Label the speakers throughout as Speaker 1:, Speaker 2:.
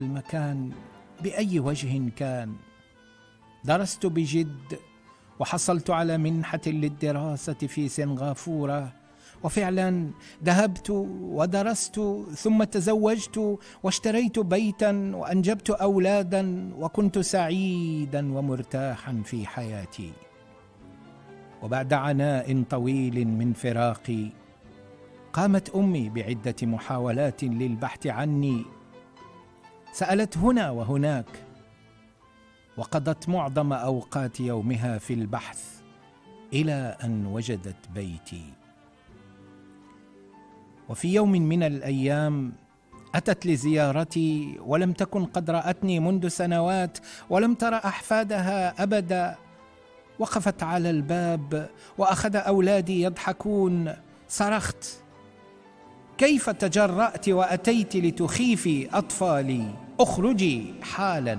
Speaker 1: المكان بأي وجه كان. درست بجد وحصلت على منحة للدراسة في سنغافورة، وفعلا ذهبت ودرست ثم تزوجت واشتريت بيتا وأنجبت أولادا، وكنت سعيدا ومرتاحا في حياتي. وبعد عناء طويل من فراقي قامت أمي بعدة محاولات للبحث عني، سألت هنا وهناك، وقضت معظم أوقات يومها في البحث إلى أن وجدت بيتي. وفي يوم من الأيام أتت لزيارتي، ولم تكن قد رأتني منذ سنوات، ولم تر أحفادها أبدا. وقفت على الباب وأخذ أولادي يضحكون. صرخت: كيف تجرأت وأتيت لتخيفي أطفالي؟ اخرجي حالا.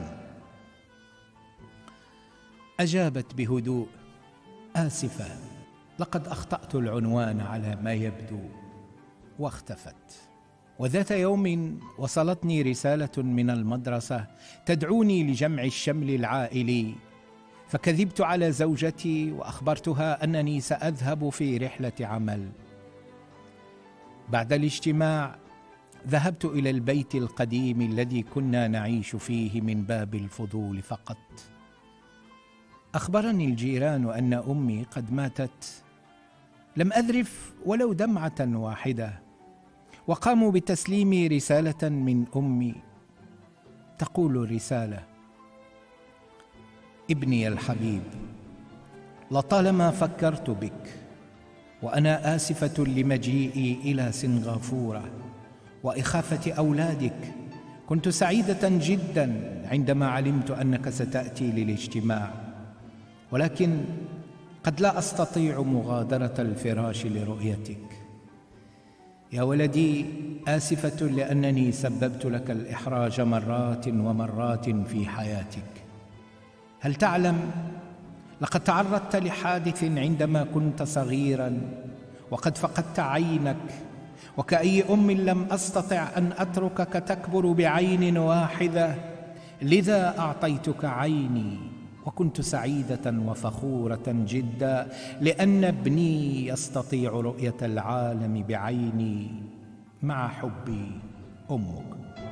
Speaker 1: أجابت بهدوء: آسفة، لقد أخطأت العنوان على ما يبدو. واختفت. وذات يوم وصلتني رسالة من المدرسة تدعوني لجمع الشمل العائلي، فكذبت على زوجتي وأخبرتها أنني سأذهب في رحلة عمل. بعد الاجتماع ذهبت إلى البيت القديم الذي كنا نعيش فيه من باب الفضول فقط. أخبرني الجيران أن أمي قد ماتت. لم أذرف ولو دمعة واحدة، وقاموا بتسليمي رسالة من أمي. تقول الرسالة: ابني الحبيب، لطالما فكرت بك، وأنا آسفة لمجيئي إلى سنغافورة وإخافة أولادك. كنت سعيدة جدا عندما علمت أنك ستأتي للاجتماع، ولكن قد لا أستطيع مغادرة الفراش لرؤيتك. يا ولدي، آسفة لأنني سببت لك الإحراج مرات ومرات في حياتك. هل تعلم، لقد تعرضت لحادث عندما كنت صغيرا وقد فقدت عينك، وكأي أم لم أستطع أن أتركك تكبر بعين واحدة، لذا أعطيتك عيني، وكنت سعيدة وفخورة جدا لأن ابني يستطيع رؤية العالم بعيني مع حبي أمك.